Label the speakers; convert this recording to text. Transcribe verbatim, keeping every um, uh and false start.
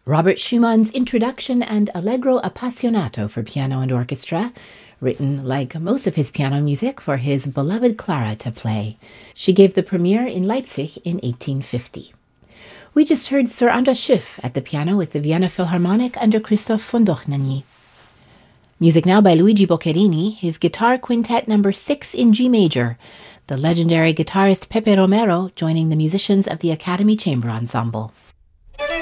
Speaker 1: Robert Schumann's Introduction and Allegro Appassionato for piano and orchestra, written, like most of his piano music, for his beloved Clara to play. She gave the premiere in Leipzig in eighteen fifty. We just heard Sir Andras Schiff at the piano with the Vienna Philharmonic under Christoph von Dohnanyi. Music now by Luigi Boccherini, his guitar quintet number six in G major, the legendary guitarist Pepe Romero joining the musicians of the Academy Chamber Ensemble.